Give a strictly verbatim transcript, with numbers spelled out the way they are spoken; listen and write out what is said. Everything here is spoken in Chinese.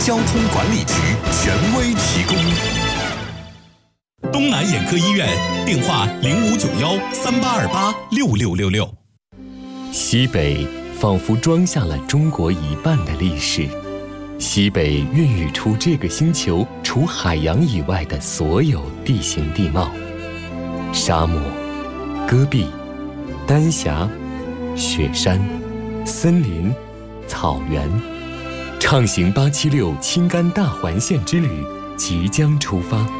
交通管理局权威提供。东南眼科医院电话零五九幺三八二八六六六六。 西北仿佛装下了中国一半的历史，西北孕育出这个星球除海洋以外的所有地形地貌：沙漠、戈壁、丹霞、雪山、森林、草原。畅行八七六青甘大环线之旅即将出发。